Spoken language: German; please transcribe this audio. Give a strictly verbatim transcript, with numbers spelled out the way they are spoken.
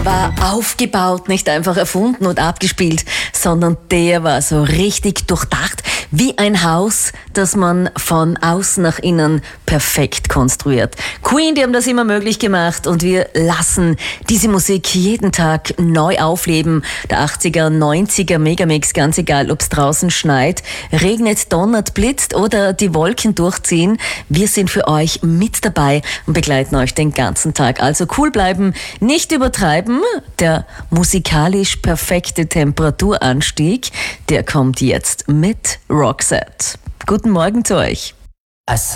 war aufgebaut, nicht einfach erfunden und abgespielt, sondern der war so richtig durchdacht, wie ein Haus, das man von außen nach innen perfekt konstruiert. Queen, die haben das immer möglich gemacht und wir lassen diese Musik jeden Tag neu aufleben. Der achtziger, neunziger Megamix, ganz egal, ob es draußen schneit, regnet, donnert, blitzt oder die Wolken durchziehen. Wir sind für euch mit dabei und begleiten euch den ganzen Tag. Also cool bleiben, nicht übertreiben. Der musikalisch perfekte Temperaturanstieg, der kommt jetzt mit Roxette. Guten Morgen zu euch.